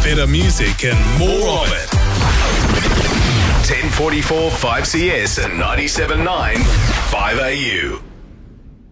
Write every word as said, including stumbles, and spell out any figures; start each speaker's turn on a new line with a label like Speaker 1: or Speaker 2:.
Speaker 1: better music and more of it.
Speaker 2: ten forty-four five C S and ninety-seven point nine five A U.